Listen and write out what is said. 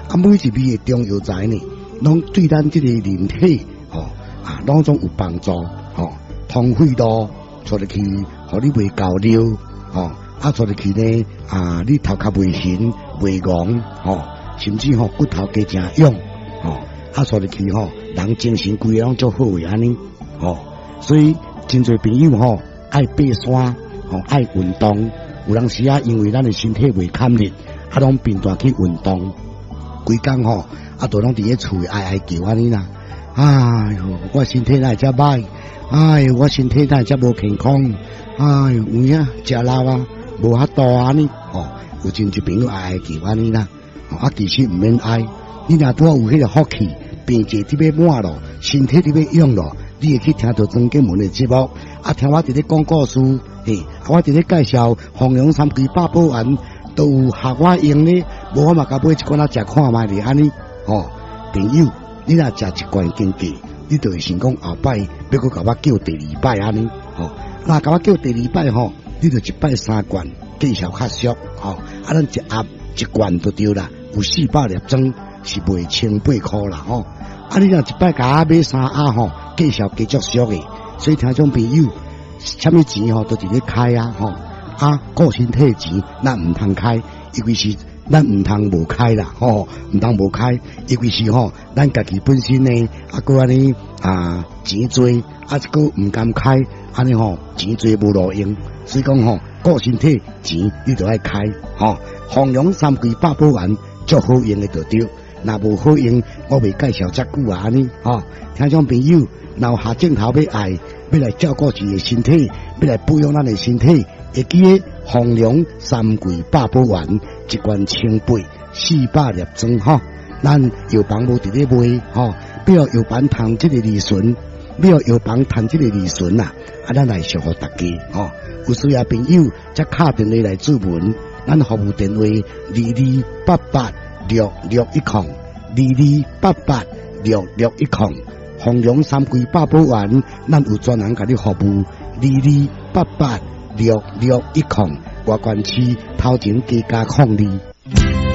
每一味的中药材呢，拢对咱这个人体拢总有帮助通血路，出入去，互你袂高尿出入去呢你头壳袂晕袂戆甚至骨头加正勇出入去人精神规个拢足好诶安尼所以真侪朋友爱爬山爱运动，有当时因为咱诶身体袂堪力，拢变大去运动，规工都拢伫咧厝诶哀叫安尼啦。哎哟，我身体哪会遮歹？哎哟，我身体哪会遮无健康？哎哟，有影食老无遐多安尼有真侪朋友哀叫安尼啦。其实毋免哀，你若拄有迄个福气，病济伫要满咯，身体伫要用咯，你会去听到庄敬文的节目听我伫咧讲故事我伫咧介绍弘扬三规百宝丸，都有学我用咧，无我嘛甲买一罐食看卖咧安尼朋友，你若食一罐经过，你就会想讲后摆要搁甲我叫第二摆安尼那甲我叫第二摆你就一摆3罐，见效较俗咱一盒一罐就对啦，有400粒装是卖1800块啦你若一摆甲我买3盒见效加足俗诶，所以听众朋友，什么钱都伫咧开顾身体钱咱毋通开，因为是咱毋通无开啦毋通无开，因为是咱家己本身呢搁安尼钱多搁毋甘开安尼钱多无路用，所以讲顾身体钱你就爱开弘扬三规百宝丸足好用的就对，若无好用我袂介绍遮久安尼听众朋友，若有下镜头要爱要来照顾自己的身体，要来保养咱的身体，会记得弘扬三规百宝丸一罐1800，400粒装咱药房无伫咧卖要药房谈这个利润，要药房谈这个利润咱来祝福大家有需要朋友则敲电话来咨询，咱服务电话22886610，22886610，弘扬三规百宝丸，咱有专人甲你服务22886610，外观区头前加02。